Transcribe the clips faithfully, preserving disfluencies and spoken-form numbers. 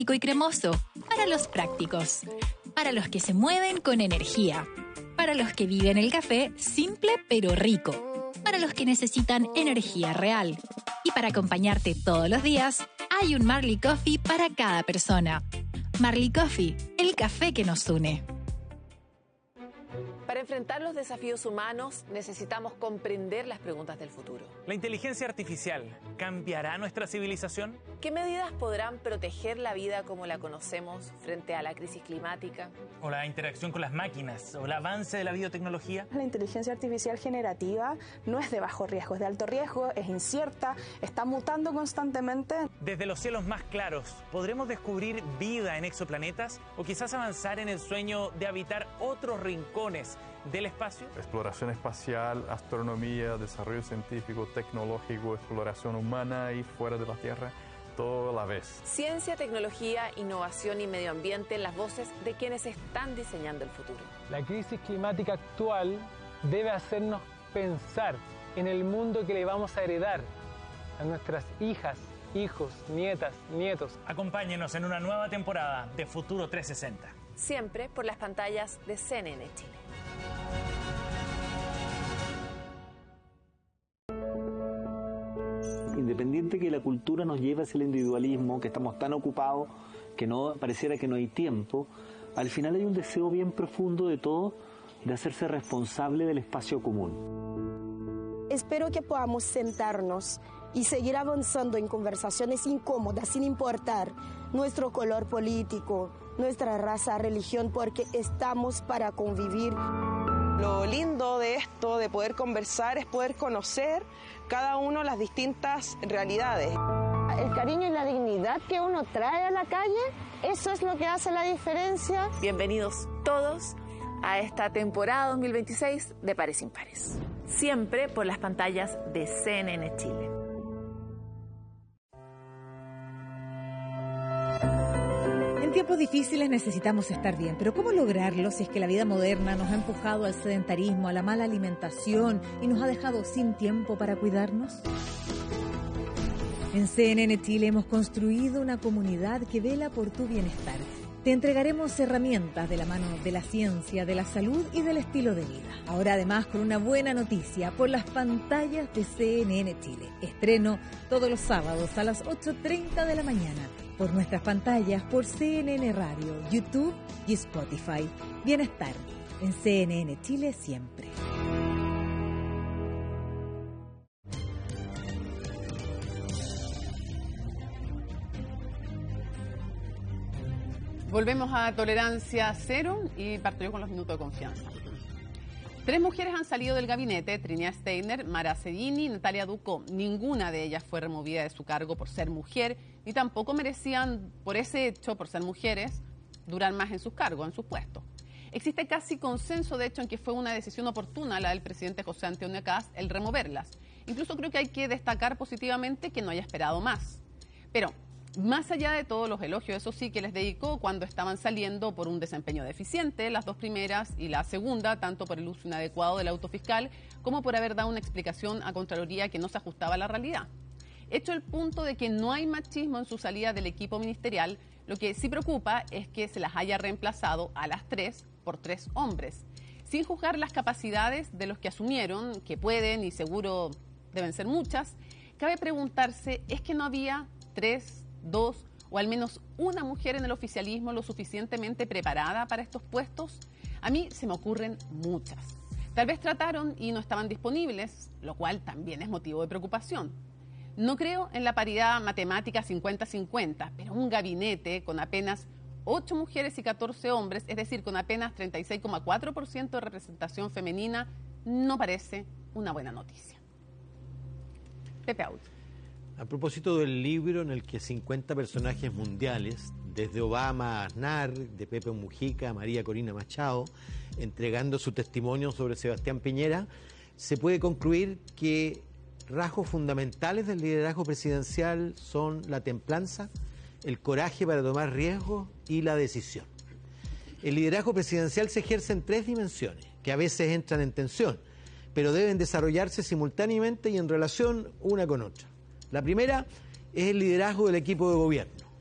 y cremoso, para los prácticos, para los que se mueven con energía, para los que viven el café simple pero rico, para los que necesitan energía real. Y para acompañarte todos los días, hay un Marley Coffee para cada persona. Marley Coffee, el café que nos une. Para enfrentar los desafíos humanos, necesitamos comprender las preguntas del futuro. ¿La inteligencia artificial cambiará nuestra civilización? ¿Qué medidas podrán proteger la vida como la conocemos frente a la crisis climática? ¿O la interacción con las máquinas? ¿O el avance de la biotecnología? La inteligencia artificial generativa no es de bajo riesgo, es de alto riesgo, es incierta, está mutando constantemente. Desde los cielos más claros, ¿podremos descubrir vida en exoplanetas? ¿O quizás avanzar en el sueño de habitar otros rincones del espacio? Exploración espacial, astronomía, desarrollo científico, tecnológico, exploración humana y fuera de la Tierra, todo a la vez. Ciencia, tecnología, innovación y medio ambiente en las voces de quienes están diseñando el futuro. La crisis climática actual debe hacernos pensar en el mundo que le vamos a heredar a nuestras hijas, hijos, nietas, nietos. Acompáñenos en una nueva temporada de Futuro trescientos sesenta. Siempre por las pantallas de C N N Chile. Independiente que la cultura nos lleve hacia el individualismo, que estamos tan ocupados que no pareciera que no hay tiempo, al final hay un deseo bien profundo de todos de hacerse responsable del espacio común. Espero que podamos sentarnos y seguir avanzando en conversaciones incómodas sin importar nuestro color político, nuestra raza, religión, porque estamos para convivir. Lo lindo de esto, de poder conversar, es poder conocer cada uno las distintas realidades. El cariño y la dignidad que uno trae a la calle, eso es lo que hace la diferencia. Bienvenidos todos a esta temporada dos mil veintiséis de Pares Impares. Siempre por las pantallas de C N N Chile. En tiempos difíciles necesitamos estar bien, pero ¿cómo lograrlo si es que la vida moderna nos ha empujado al sedentarismo, a la mala alimentación y nos ha dejado sin tiempo para cuidarnos? En C N N Chile hemos construido una comunidad que vela por tu bienestar. Te entregaremos herramientas de la mano de la ciencia, de la salud y del estilo de vida. Ahora además con una buena noticia por las pantallas de C N N Chile. Estreno todos los sábados a las ocho treinta de la mañana. Por nuestras pantallas, por C N N Radio, YouTube y Spotify. Bienestar en C N N Chile siempre. Volvemos a Tolerancia Cero y parto yo con los minutos de confianza. Tres mujeres han salido del gabinete: Trinidad Steiner, Mara Seguini y Natalia Ducó. Ninguna de ellas fue removida de su cargo por ser mujer, ni tampoco merecían, por ese hecho, por ser mujeres, durar más en sus cargos, en sus puestos. Existe casi consenso, de hecho, en que fue una decisión oportuna la del presidente José Antonio Kast el removerlas. Incluso creo que hay que destacar positivamente que no haya esperado más. Pero más allá de todos los elogios, eso sí, que les dedicó cuando estaban saliendo por un desempeño deficiente, las dos primeras y la segunda, tanto por el uso inadecuado del auto fiscal como por haber dado una explicación a Contraloría que no se ajustaba a la realidad. Hecho el punto de que no hay machismo en su salida del equipo ministerial, lo que sí preocupa es que se las haya reemplazado a las tres por tres hombres, sin juzgar las capacidades de los que asumieron, que pueden y seguro deben ser muchas. Cabe preguntarse, ¿es que no había tres, dos o al menos una mujer en el oficialismo lo suficientemente preparada para estos puestos? A mí se me ocurren muchas. Tal vez trataron y no estaban disponibles, lo cual también es motivo de preocupación. No creo en la paridad matemática cincuenta cincuenta, pero un gabinete con apenas ocho mujeres y catorce hombres, es decir, con apenas treinta y seis coma cuatro por ciento de representación femenina, no parece una buena noticia. Pepe Aut. A propósito del libro en el que cincuenta personajes mundiales, desde Obama a Aznar, de Pepe Mujica a María Corina Machado, entregando su testimonio sobre Sebastián Piñera, se puede concluir que rasgos fundamentales del liderazgo presidencial son la templanza, el coraje para tomar riesgos y la decisión. El liderazgo presidencial se ejerce en tres dimensiones, que a veces entran en tensión, pero deben desarrollarse simultáneamente y en relación una con otra. La primera es el liderazgo del equipo de gobierno.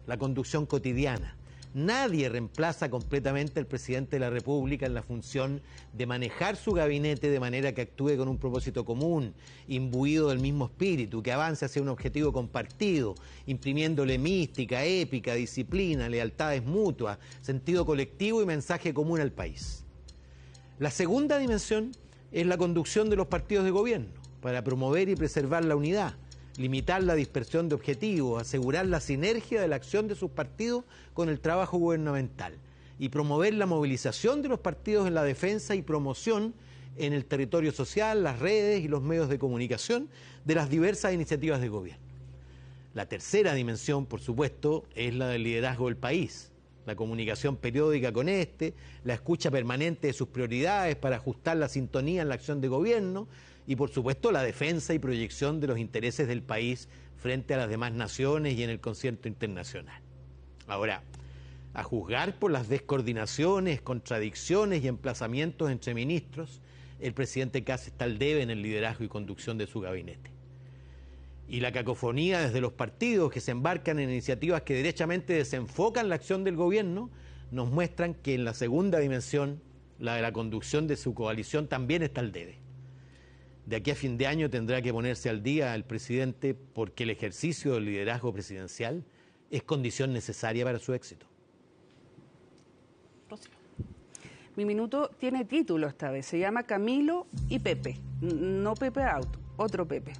la conducción cotidiana. Nadie reemplaza completamente al presidente de la República en la función de manejar su gabinete de manera que actúe con un propósito común, imbuido del mismo espíritu, que avance hacia un objetivo compartido, imprimiéndole mística, épica, disciplina, lealtades mutuas, sentido colectivo y mensaje común al país. La segunda dimensión es la conducción de los partidos de gobierno, para promover y preservar la unidad, limitar la dispersión de objetivos, asegurar la sinergia de la acción de sus partidos con el trabajo gubernamental y promover la movilización de los partidos en la defensa y promoción en el territorio social, las redes y los medios de comunicación de las diversas iniciativas de gobierno. La tercera dimensión, por supuesto, es la del liderazgo del país, la comunicación periódica con este, la escucha permanente de sus prioridades para ajustar la sintonía en la acción de gobierno, y por supuesto la defensa y proyección de los intereses del país frente a las demás naciones y en el concierto internacional. Ahora, a juzgar por las descoordinaciones, contradicciones y emplazamientos entre ministros, el presidente Kast está al debe en el liderazgo y conducción de su gabinete. Y la cacofonía desde los partidos que se embarcan en iniciativas que derechamente desenfocan la acción del gobierno, nos muestran que en la segunda dimensión, la de la conducción de su coalición, también está al debe. De aquí a fin de año tendrá que ponerse al día el presidente porque el ejercicio del liderazgo presidencial es condición necesaria para su éxito. Rocío. Mi minuto tiene título esta vez, se llama Camilo y Pepe, no Pepe Out, otro Pepe.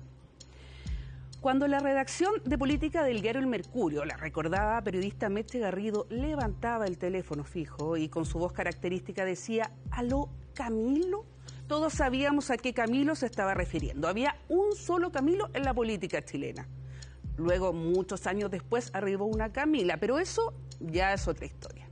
Cuando la redacción de política del diario El Mercurio, la recordada periodista Meche Garrido, levantaba el teléfono fijo y con su voz característica decía, ¿aló, Camilo?, todos sabíamos a qué Camilo se estaba refiriendo. Había un solo Camilo en la política chilena. Luego, muchos años después, arribó una Camila, pero eso ya es otra historia.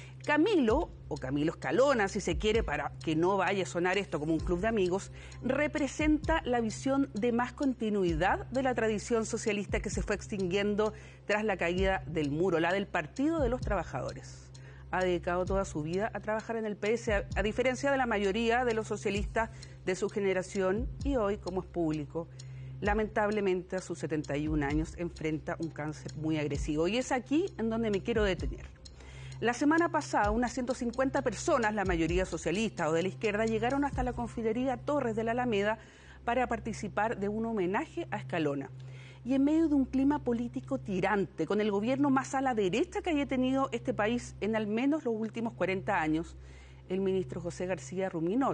Camilo, o Camilo Escalona, si se quiere, para que no vaya a sonar esto como un club de amigos, representa la visión de más continuidad de la tradición socialista que se fue extinguiendo tras la caída del muro, la del Partido de los Trabajadores. Ha dedicado toda su vida a trabajar en el P S, a, a diferencia de la mayoría de los socialistas de su generación, y hoy, como es público, lamentablemente a sus setenta y un años enfrenta un cáncer muy agresivo. Y es aquí en donde me quiero detener. La semana pasada, unas ciento cincuenta personas, la mayoría socialistas o de la izquierda, llegaron hasta la Confitería Torres de la Alameda para participar de un homenaje a Escalona. Y en medio de un clima político tirante, con el gobierno más a la derecha que haya tenido este país en al menos los últimos cuarenta años, el ministro José García Ruminot,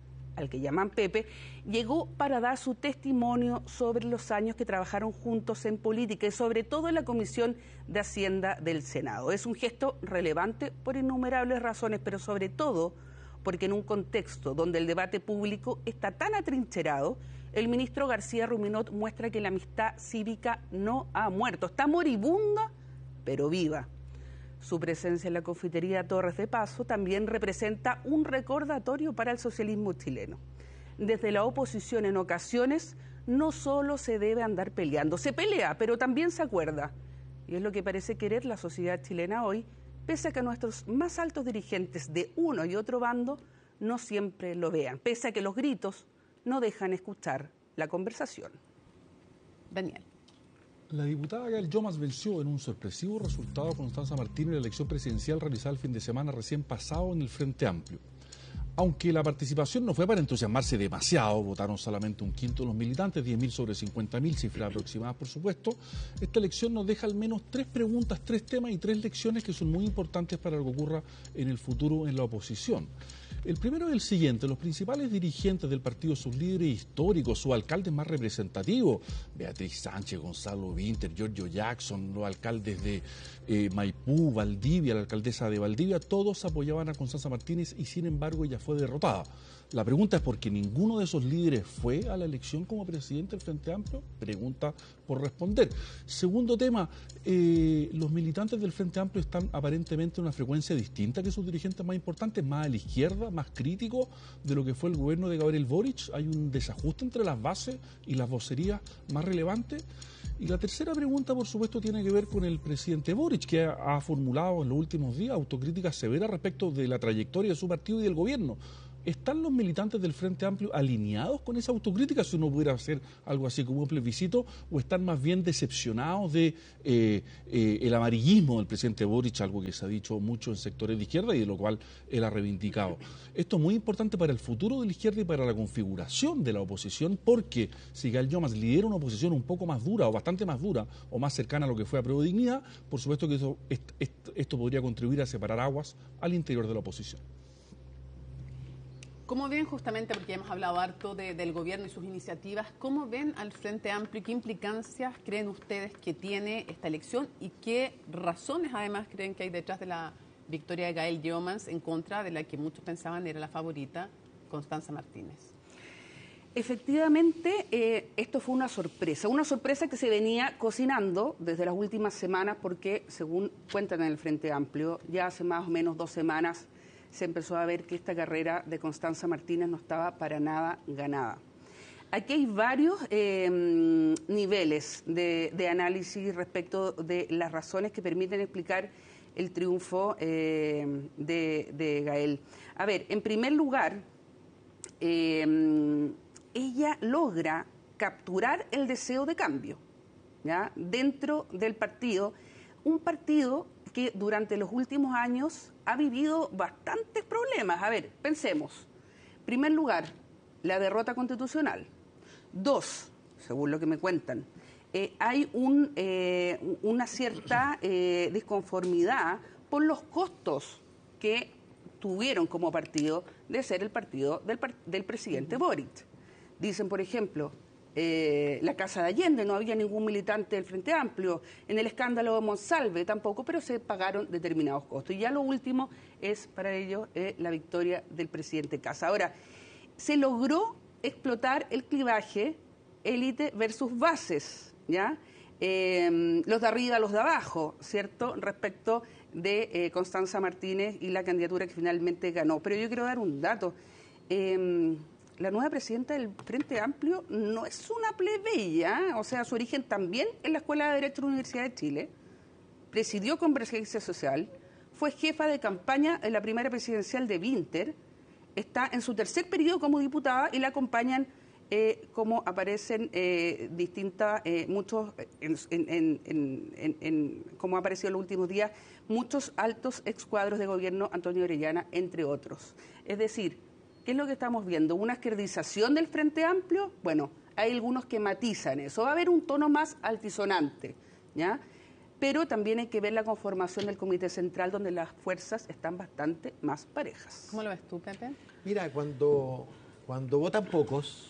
al que llaman Pepe, llegó para dar su testimonio sobre los años que trabajaron juntos en política y sobre todo en la Comisión de Hacienda del Senado. Es un gesto relevante por innumerables razones, pero sobre todo porque en un contexto donde el debate público está tan atrincherado, el ministro García Ruminot muestra que la amistad cívica no ha muerto, está moribunda, pero viva. Su presencia en la Confitería Torres de Paso también representa un recordatorio para el socialismo chileno. Desde la oposición en ocasiones no solo se debe andar peleando, se pelea, pero también se acuerda. Y es lo que parece querer la sociedad chilena hoy, pese a que nuestros más altos dirigentes de uno y otro bando no siempre lo vean, pese a que los gritos no dejan escuchar la conversación. Daniel. La diputada Gael Yomas venció en un sorpresivo resultado a Constanza Martínez en la elección presidencial realizada el fin de semana recién pasado en el Frente Amplio. Aunque la participación no fue para entusiasmarse demasiado, votaron solamente un quinto de los militantes, diez mil sobre cincuenta mil, cifras aproximadas por supuesto, esta elección nos deja al menos tres preguntas, tres temas y tres lecciones que son muy importantes para lo que ocurra en el futuro en la oposición. El primero es el siguiente: los principales dirigentes del partido, sus líderes históricos, sus alcaldes más representativos, Beatriz Sánchez, Gonzalo Vinter, Giorgio Jackson, los alcaldes de eh, Maipú, Valdivia, la alcaldesa de Valdivia, todos apoyaban a Constanza Martínez y sin embargo ella fue derrotada. La pregunta es ¿por qué ninguno de esos líderes fue a la elección como presidente del Frente Amplio? Pregunta por responder. Segundo tema, eh, los militantes del Frente Amplio están aparentemente en una frecuencia distinta que sus dirigentes más importantes, más a la izquierda, más críticos de lo que fue el gobierno de Gabriel Boric. Hay un desajuste entre las bases y las vocerías más relevantes. Y la tercera pregunta, por supuesto, tiene que ver con el presidente Boric, que ha, ha formulado en los últimos días autocríticas severas respecto de la trayectoria de su partido y del gobierno. ¿están los militantes del Frente Amplio alineados con esa autocrítica, si uno pudiera hacer algo así como un plebiscito, o están más bien decepcionados de eh, eh, el amarillismo del presidente Boric, algo que se ha dicho mucho en sectores de izquierda y de lo cual él ha reivindicado? Esto es muy importante para el futuro de la izquierda y para la configuración de la oposición, porque si Gael Llomas lidera una oposición un poco más dura o bastante más dura o más cercana a lo que fue a Prueba de Dignidad, por supuesto que eso, esto, esto podría contribuir a separar aguas al interior de la oposición. ¿Cómo ven, justamente, porque ya hemos hablado harto de, del gobierno y sus iniciativas, cómo ven al Frente Amplio y qué implicancias creen ustedes que tiene esta elección y qué razones además creen que hay detrás de la victoria de Gael Llomas en contra de la que muchos pensaban era la favorita, Constanza Martínez? Efectivamente, eh, esto fue una sorpresa, una sorpresa que se venía cocinando desde las últimas semanas porque, según cuentan en el Frente Amplio, ya hace más o menos dos semanas se empezó a ver que esta carrera de Constanza Martínez no estaba para nada ganada. Aquí hay varios eh, niveles de, de análisis respecto de las razones que permiten explicar el triunfo eh, de, de Gael. A ver, en primer lugar, eh, ella logra capturar el deseo de cambio, ¿ya?, dentro del partido, un partido que durante los últimos años ha vivido bastantes problemas. A ver, pensemos. En primer lugar, la derrota constitucional. Dos, según lo que me cuentan, eh, hay un, eh, una cierta eh, disconformidad por los costos que tuvieron como partido de ser el partido del, del presidente uh-huh. Boric. Dicen, por ejemplo, Eh, la Casa de Allende, no había ningún militante del Frente Amplio, en el escándalo de Monsalve tampoco, pero se pagaron determinados costos. Y ya lo último es para ellos eh, la victoria del presidente Kast. Ahora, se logró explotar el clivaje élite versus bases, ¿ya? Eh, los de arriba, los de abajo, ¿cierto?, respecto de eh, Constanza Martínez y la candidatura que finalmente ganó. Pero yo quiero dar un dato. Eh, La nueva presidenta del Frente Amplio no es una plebeya, o sea, su origen también en la Escuela de Derecho de la Universidad de Chile, presidió Convergencia Social, fue jefa de campaña en la primera presidencial de Vinter, está en su tercer periodo como diputada y la acompañan, eh, como aparecen eh, distintas, eh, muchos, en, en, en, en, en, como ha aparecido en los últimos días, muchos altos excuadros de gobierno, Antonio Orellana, entre otros. Es decir, ¿qué es lo que estamos viendo? ¿Una izquierdización del Frente Amplio? Bueno, hay algunos que matizan eso. Va a haber un tono más altisonante, ¿ya? Pero también hay que ver la conformación del Comité Central, donde las fuerzas están bastante más parejas. ¿Cómo lo ves tú, Pepe? Mira, cuando, cuando votan pocos,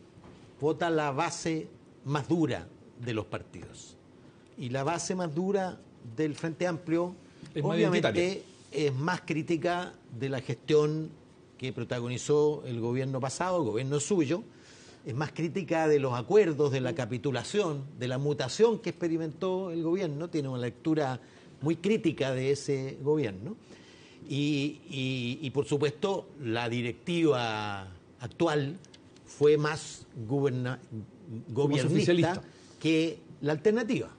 vota la base más dura de los partidos. Y la base más dura del Frente Amplio, es obviamente, es más crítica de la gestión que protagonizó el gobierno pasado, el gobierno suyo, es más crítica de los acuerdos, de la capitulación, de la mutación que experimentó el gobierno, tiene una lectura muy crítica de ese gobierno, y, y, y por supuesto la directiva actual fue más goberna, gobiernista que la alternativa.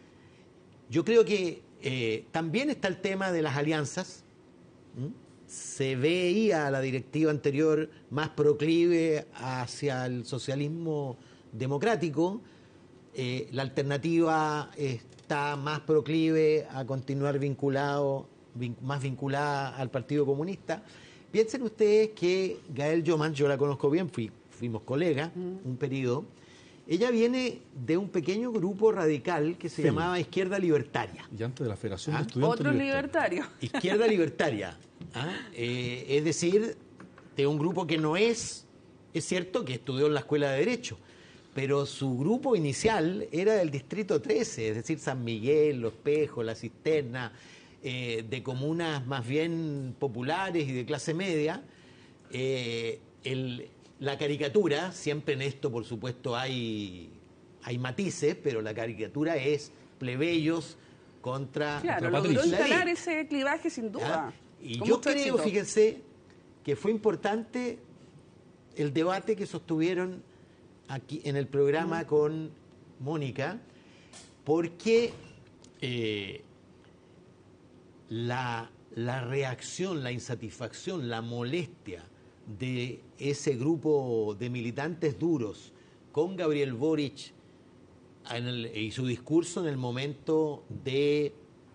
Yo creo que eh, también está el tema de las alianzas. ¿Mm? Se veía a la directiva anterior más proclive hacia el socialismo democrático, eh, la alternativa está más proclive a continuar vinculado, vin, más vinculada al Partido Comunista. Piensen ustedes que Gael Llomas, yo la conozco bien, fui, fuimos colegas mm. un periodo, ella viene de un pequeño grupo radical que se sí. llamaba Izquierda Libertaria. Y antes de la Federación ¿Ah? de Estudiantes Otro libertario. Izquierda Libertaria. ¿Ah? Eh, es decir, de un grupo que no es, es cierto que estudió en la Escuela de Derecho, pero su grupo inicial era del Distrito trece, es decir, San Miguel, Los Pejos, La Cisterna, eh, de comunas más bien populares y de clase media. Eh, el... La caricatura, siempre en esto por supuesto hay, hay matices, pero la caricatura es plebeyos contra... Claro, logró instalar ese clivaje sin duda. ¿Ya? Y yo creo, éxito. Fíjense, que fue importante el debate que sostuvieron aquí en el programa mm. con Mónica, porque eh, la, la reacción, la insatisfacción, la molestia de ese grupo de militantes duros con Gabriel Boric en el, y su discurso en el momento de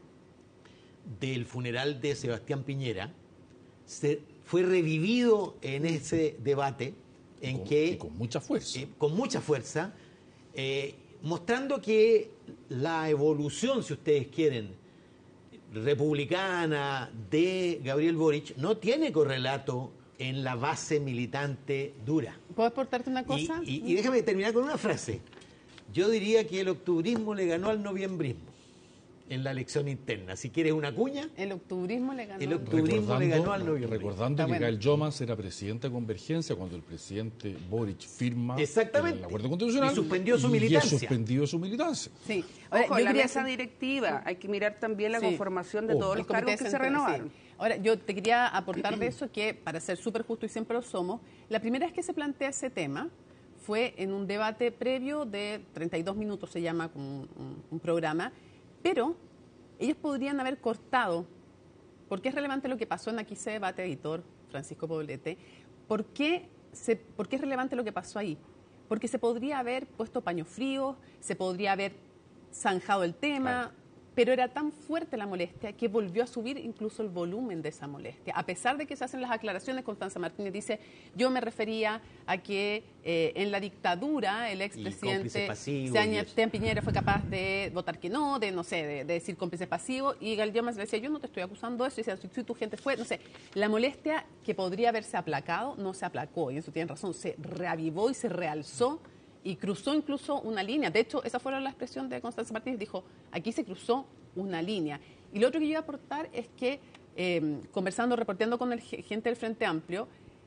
del funeral de Sebastián Piñera se, fue revivido en ese debate en con, que y con mucha fuerza eh, con mucha fuerza eh, mostrando que la evolución, si ustedes quieren, republicana de Gabriel Boric no tiene correlato en la base militante dura. ¿Puedo aportarte una cosa? Y, y, y déjame terminar con una frase. Yo diría que el octubrismo le ganó al noviembrismo en la elección interna. Si quieres una cuña... El octubrismo le ganó, el octubrismo le ganó al noviembrismo. Recordando que bueno. Gael Yomas era presidente de Convergencia cuando el presidente Boric firma Exactamente. el acuerdo constitucional. Y suspendió su militancia. Y suspendió su militancia. Sí. Ojo, Ahora, yo la quería... mesa directiva, hay que mirar también la sí. conformación de oh. todos los cargos que se renovaron. Sí. Ahora, yo te quería aportar de eso que, para ser súper justo y siempre lo somos, la primera vez que se plantea ese tema fue en un debate previo de treinta y dos minutos, se llama un, un, un programa, pero ellos podrían haber cortado, porque es relevante lo que pasó en Aquí se debate, editor Francisco Poblete, ¿por qué, se, ¿por qué es relevante lo que pasó ahí? Porque se podría haber puesto paños fríos, se podría haber zanjado el tema, claro. Pero era tan fuerte la molestia que volvió a subir incluso el volumen de esa molestia. A pesar de que se hacen las aclaraciones, Constanza Martínez dice, yo me refería a que eh, en la dictadura el expresidente Sebastián Piñera fue capaz de votar que no, de no sé, de, de decir cómplices pasivos, y Gael Yomas le decía, yo no te estoy acusando de eso, y decía, si tu gente fue, no sé, la molestia que podría haberse aplacado no se aplacó, y eso tienen razón, se reavivó y se realzó, y cruzó incluso una línea. De hecho, esa fue la expresión de Constanza Martínez, dijo, aquí se cruzó una línea. Y lo otro que yo iba a aportar es que, eh, conversando, reporteando con el gente del Frente Amplio,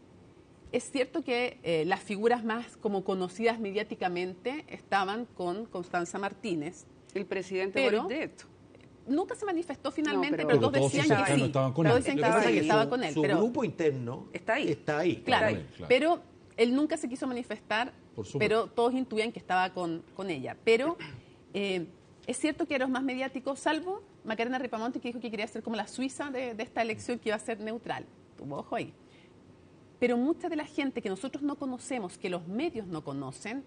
es cierto que eh, las figuras más como conocidas mediáticamente estaban con Constanza Martínez. El presidente pero, Boris de esto. Nunca se manifestó finalmente, no, pero, pero, pero todos decían que sí. Estaban con todos él. decían que, que estaba con él. Su pero, grupo interno está ahí. Está ahí. Claro, claro, claro. Pero él nunca se quiso manifestar, pero todos intuían que estaba con, con ella. Pero eh, es cierto que era los más mediáticos, salvo Macarena Ripamonte, que dijo que quería ser como la Suiza de, de esta elección, que iba a ser neutral. Tuvo ojo ahí. Pero mucha de la gente que nosotros no conocemos, que los medios no conocen,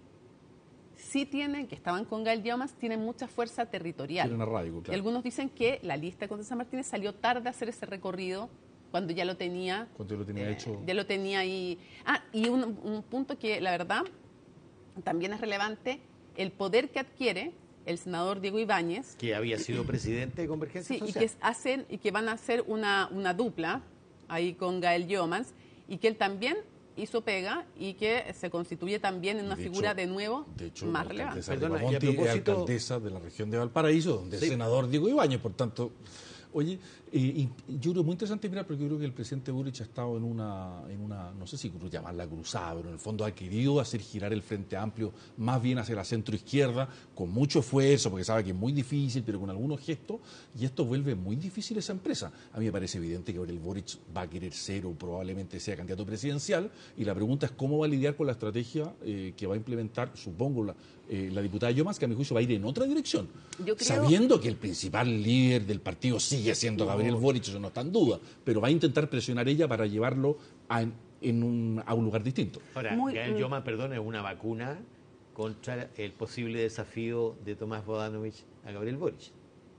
sí tienen, que estaban con Gael Yomas, tienen mucha fuerza territorial. Tienen arraigo, claro. Y algunos dicen que la lista de Constanza Martínez salió tarde a hacer ese recorrido, cuando ya lo tenía, cuando lo tenía eh, hecho. Ya lo tenía ahí. Ah, y un, un punto que la verdad también es relevante, el poder que adquiere el senador Diego Ibáñez. Que había sido presidente de Convergencia sí, Social. Y que hacen, y que van a hacer una, una dupla ahí con Gael Yomas, y que él también hizo pega y que se constituye también en una de figura hecho, de nuevo de hecho, más relevante. Perdona, y a propósito, es alcaldesa de la región de Valparaíso, donde sí. Es senador Diego Ibáñez, por tanto. Oye, eh, yo creo muy interesante mirar, porque yo creo que el presidente Boric ha estado en una, en una no sé si llamarla cruzada, pero en el fondo ha querido hacer girar el Frente Amplio más bien hacia la centro-izquierda, con mucho esfuerzo, porque sabe que es muy difícil, pero con algunos gestos, y esto vuelve muy difícil esa empresa. A mí me parece evidente que ahora el Boric va a querer ser o probablemente sea candidato presidencial, y la pregunta es cómo va a lidiar con la estrategia eh, que va a implementar, supongo, la, eh, la diputada Yomas, que a mi juicio va a ir en otra dirección, yo creo... sabiendo que el principal líder del partido sigue siendo Gabriel Boric, eso no está en duda, pero va a intentar presionar ella para llevarlo a, en un, a un lugar distinto. Ahora, Muy, Gael Yomas, perdón, es una vacuna contra el posible desafío de Tomás Bodanovich a Gabriel Boric.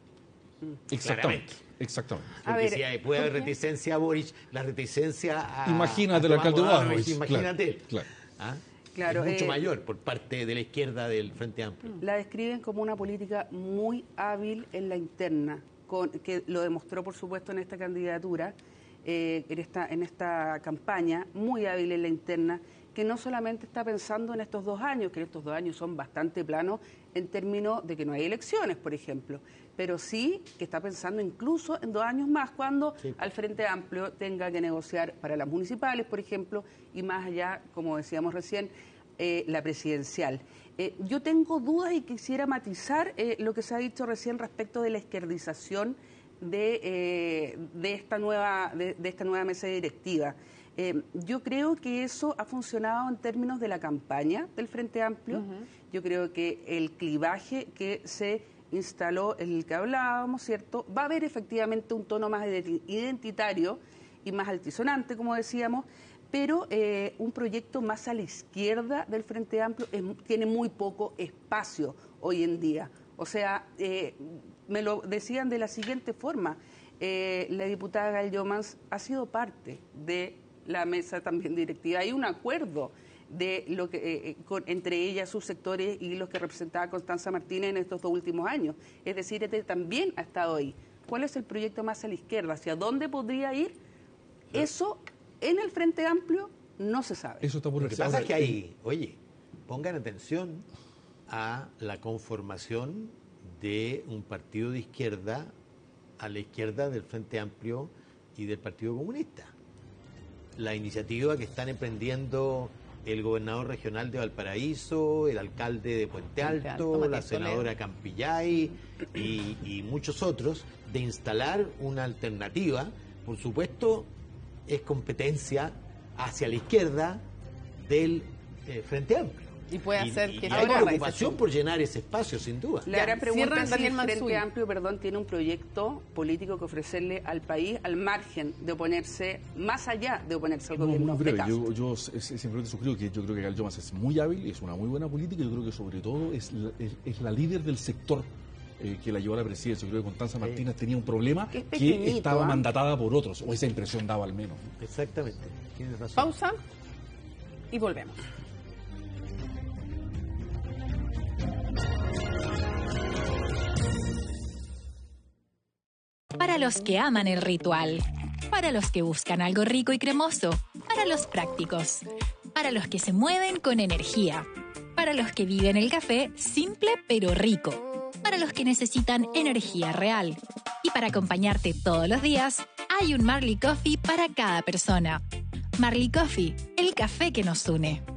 Exactamente. Exactamente. A ver, si hay, puede haber reticencia a Boric, la reticencia a. Imagínate el alcalde Bodanovich. Imagínate. Claro. claro. ¿Ah? Claro, es mucho eh, mayor por parte de la izquierda del Frente Amplio. La describen como una política muy hábil en la interna, con, que lo demostró, por supuesto, en esta candidatura, eh, en, esta, en esta campaña, muy hábil en la interna, que no solamente está pensando en estos dos años, que estos dos años son bastante planos en términos de que no hay elecciones, por ejemplo, pero sí que está pensando incluso en dos años más, cuando sí. al Frente Amplio tenga que negociar para las municipales, por ejemplo, y más allá, como decíamos recién, eh, la presidencial. Eh, yo tengo dudas y quisiera matizar eh, lo que se ha dicho recién respecto de la izquierdización de, eh, de, esta, nueva, de, de esta nueva mesa directiva. Eh, yo creo que eso ha funcionado en términos de la campaña del Frente Amplio. Uh-huh. Yo creo que el clivaje que se instaló, el que hablábamos, ¿cierto? Va a haber efectivamente un tono más identitario y más altisonante, como decíamos, pero eh, un proyecto más a la izquierda del Frente Amplio es, tiene muy poco espacio hoy en día. O sea, eh, me lo decían de la siguiente forma, eh, la diputada Gael Jomans ha sido parte de la mesa también directiva. Hay un acuerdo de lo que eh, con, entre ella, sus sectores y los que representaba Constanza Martínez en estos dos últimos años. Es decir, este también ha estado ahí. ¿Cuál es el proyecto más a la izquierda? ¿Hacia dónde podría ir? Eso en el Frente Amplio no se sabe. Eso está por Lo que pasa es que hay, oye, pongan atención a la conformación de un partido de izquierda a la izquierda del Frente Amplio y del Partido Comunista. La iniciativa que están emprendiendo el gobernador regional de Valparaíso, el alcalde de Puente Alto, Alto la senadora Campillay y, y muchos otros, de instalar una alternativa, por supuesto, es competencia hacia la izquierda del eh, Frente Amplio. Y puede hacer y, que y hay preocupación por llenar ese espacio, sin duda. La gran pregunta es si el Frente Amplio, perdón, tiene un proyecto político que ofrecerle al país al margen de oponerse, más allá de oponerse al no, gobierno. Muy breve, yo, yo simplemente suscribo que yo creo que Gael Jomans es muy hábil, es una muy buena política, yo creo que sobre todo es la, es, es la líder del sector eh, que la llevó a la presidencia. Yo creo que Constanza Martínez tenía un problema que, que estaba ¿eh? mandatada por otros, o esa impresión daba al menos. Exactamente, tienes razón. Pausa y volvemos. Para los que aman el ritual, para los que buscan algo rico y cremoso, para los prácticos, para los que se mueven con energía, para los que viven el café simple pero rico, para los que necesitan energía real. Y para acompañarte todos los días, hay un Marley Coffee para cada persona. Marley Coffee, el café que nos une.